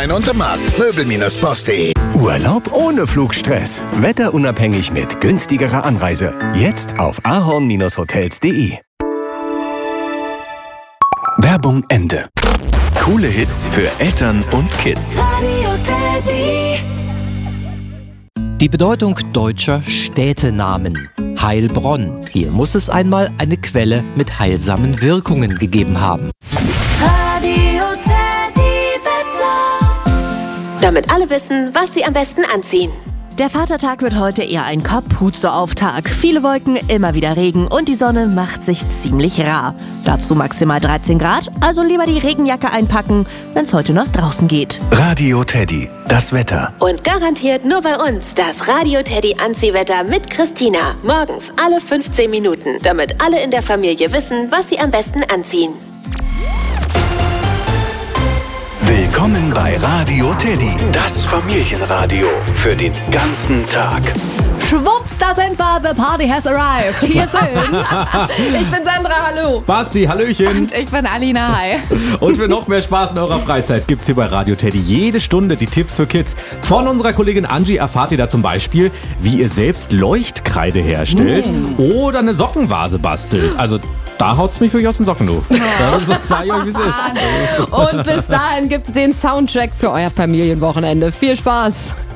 Online und im Markt. Möbel-Post.de. Urlaub ohne Flugstress. Wetterunabhängig mit günstigerer Anreise. Jetzt auf ahorn-hotels.de. Werbung Ende. Coole Hits für Eltern und Kids. Radio Teddy. Die Bedeutung deutscher Städtenamen. Heilbronn. Hier muss es einmal eine Quelle mit heilsamen Wirkungen gegeben haben. Radio Teddy Wetter. Damit alle wissen, was sie am besten anziehen. Der Vatertag wird heute eher ein Kapuze-Auftag. Viele Wolken, immer wieder Regen und die Sonne macht sich ziemlich rar. Dazu maximal 13 Grad, also lieber die Regenjacke einpacken, wenn es heute nach draußen geht. Radio Teddy, das Wetter. Und garantiert nur bei uns das Radio Teddy Anziehwetter mit Christina. Morgens alle 15 Minuten, damit alle in der Familie wissen, was sie am besten anziehen. Willkommen bei Radio Teddy, das Familienradio für den ganzen Tag. Schwupps, da sind wir, the party has arrived. Hier sind... Ich bin Sandra, hallo. Basti, hallöchen. Und ich bin Alina, hi. Und für noch mehr Spaß in eurer Freizeit gibt's hier bei Radio Teddy jede Stunde die Tipps für Kids. Von unserer Kollegin Angie erfahrt ihr da zum Beispiel, wie ihr selbst Leuchtkreide herstellt oder eine Sockenvase bastelt. Also da haut's mich wirklich aus den Socken, du. Ja, so sag ich euch, wie es ist. Und bis dahin gibt's den Soundtrack für euer Familienwochenende. Viel Spaß.